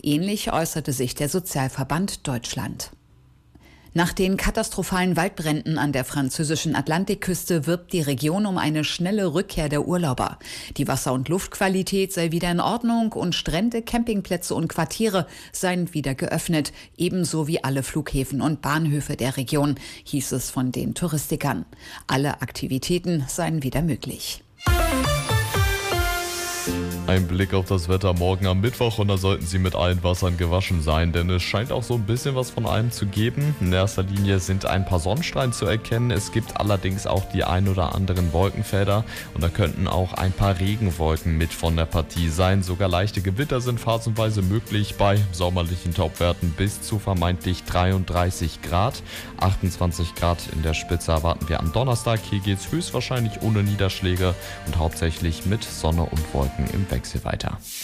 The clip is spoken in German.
Ähnlich äußerte sich der Sozialverband Deutschland. Nach den katastrophalen Waldbränden an der französischen Atlantikküste wirbt die Region um eine schnelle Rückkehr der Urlauber. Die Wasser- und Luftqualität sei wieder in Ordnung und Strände, Campingplätze und Quartiere seien wieder geöffnet, ebenso wie alle Flughäfen und Bahnhöfe der Region, hieß es von den Touristikern. Alle Aktivitäten seien wieder möglich. Ein Blick auf das Wetter morgen am Mittwoch und da sollten Sie mit allen Wassern gewaschen sein, denn es scheint auch so ein bisschen was von allem zu geben. In erster Linie sind ein paar Sonnenstrahlen zu erkennen, es gibt allerdings auch die ein oder anderen Wolkenfelder und da könnten auch ein paar Regenwolken mit von der Partie sein. Sogar leichte Gewitter sind phasenweise möglich bei sommerlichen Topwerten bis zu vermeintlich 33 Grad. 28 Grad in der Spitze erwarten wir am Donnerstag. Hier geht es höchstwahrscheinlich ohne Niederschläge und hauptsächlich mit Sonne und Wolken im Wechsel weiter.